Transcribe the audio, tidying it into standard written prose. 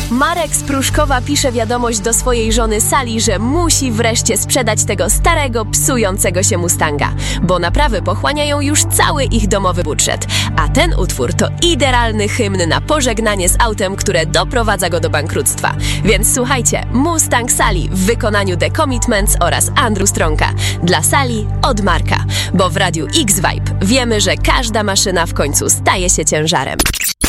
Marek z Pruszkowa pisze wiadomość do swojej żony Sali, że musi wreszcie sprzedać tego starego, psującego się Mustanga, bo naprawy pochłaniają już cały ich domowy budżet. A ten utwór to idealny hymn na pożegnanie z autem, które doprowadza go do bankructwa. Więc słuchajcie, Mustang Sali w wykonaniu The Commitments oraz Andrew Stronka. Dla Sali od Marka, bo w Radiu X Vibe wiemy, że każda maszyna w końcu staje się ciężarem.